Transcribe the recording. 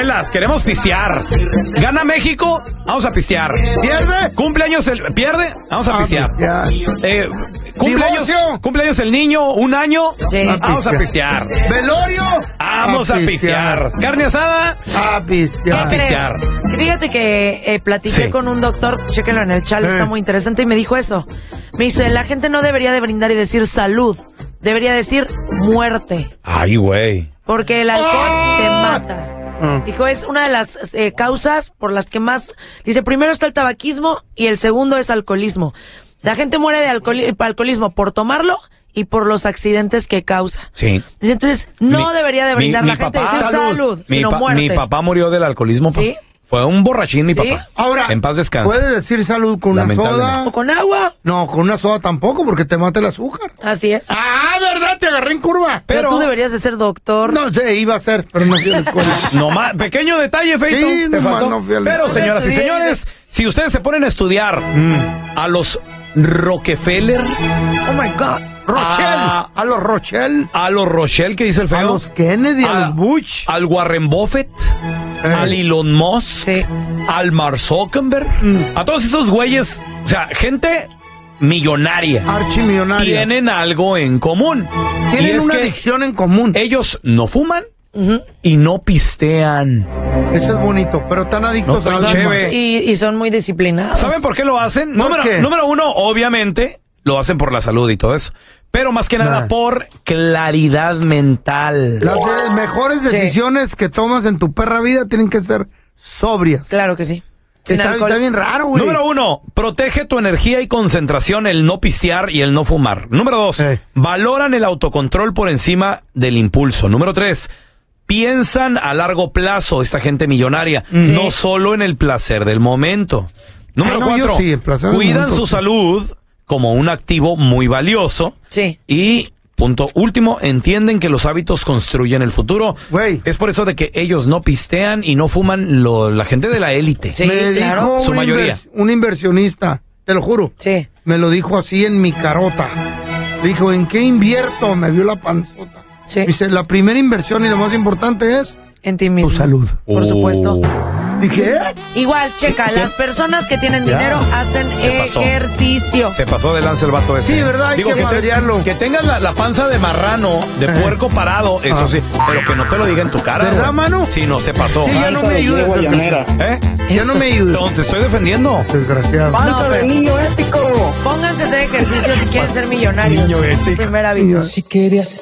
chelas, queremos pistear. Gana México, vamos a pistear. ¿Pierde? Cumpleaños pierde, vamos a pistear. ¿Divorcio? Cumpleaños el niño, 1 año, Sí. vamos a pistear. ¿Velorio? Vamos a pistear. Carne asada, A pistear. ¿Qué crees? pistear. Fíjate que platiqué Sí. con un doctor, chéquenlo en el chat, está muy interesante, y me dijo eso. Me dice, la gente no debería de brindar y decir salud, debería decir muerte, Ay, güey. porque el alcohol te mata. Dijo, es una de las causas por las que más... Dice, primero está el tabaquismo y el segundo es alcoholismo. La gente muere de alcoholismo por tomarlo y por los accidentes que causa. Sí. Dice, entonces, no debería de brindar la gente decir salud, sino muerte. Mi papá murió del alcoholismo. ¿Sí? Fue un borrachín, mi ¿Sí? papá. Ahora, en paz descanse. ¿puedes decir salud con una Lamentablemente. soda? O con agua. No, con una soda tampoco, porque te mata el azúcar. Así es. Ah, ¿verdad? Te agarré en curva. Pero tú deberías de ser doctor. No, iba a ser, pero no fui a la escuela. Nomás, pequeño detalle, Feito. Sí, te nomás faltó. no fui al- Pero, señoras y estudié. señores, si ustedes se ponen a estudiar a los Rockefeller, Oh my God. Rochelle, a los Rochelle, a los Rochelle, que dice el feo, a los Kennedy, a los Bush. al Warren Buffett, al Elon Musk, Sí. al Mark Zuckerberg, a todos esos güeyes, o sea, gente millonaria, Archimillonaria. tienen algo en común. Y Tienen es una que adicción en común. ellos no fuman y no pistean. Eso es bonito, pero tan adictos No, a tan algo. chévere. Y son muy disciplinados. ¿Saben por qué lo hacen? ¿Por qué? Número uno, obviamente, lo hacen por la salud y todo eso. Pero más que nada Nah. por claridad mental. Las mejores decisiones que tomas en tu perra vida tienen que ser sobrias. Claro que sí. Sin alcohol. Está bien raro, güey. Número uno, protege tu energía y concentración el no pistear y el no fumar. Número dos, valoran el autocontrol por encima del impulso. Número tres, piensan a largo plazo, esta gente millonaria, no solo en el placer del momento. Número no, yo cuatro, sí, el placer del cuidan momento, su sí. salud como un activo muy valioso. Sí. Y punto último, entienden que los hábitos construyen el futuro. Güey. Es por eso de que ellos no pistean y no fuman la gente de la élite. Sí, Me claro. dijo Su mayoría. un inversionista, te lo juro. Sí. Me lo dijo así en mi carota. Dijo, ¿en qué invierto? Me vio la panzota. Sí. Dice, la primera inversión y lo más importante es En ti mismo. tu salud. Por supuesto. Dije, Igual, checa, las personas que tienen dinero hacen pasó. ejercicio. Se pasó de lanza el vato ese. Sí, ¿verdad? Hay que madrearlo. que tengas la panza de marrano, de puerco parado, eso sí, pero que no te lo diga en tu cara. ¿Verdad, güey. mano? Sí, no se pasó. Sí, ya no me ayudes. ¿Eh? Ya no me ayudes. No, te estoy defendiendo. Desgraciado. No, pero Niño ético. pónganse a hacer ejercicio si quieren ser millonarios. Niño ético. Primera vida. Si querías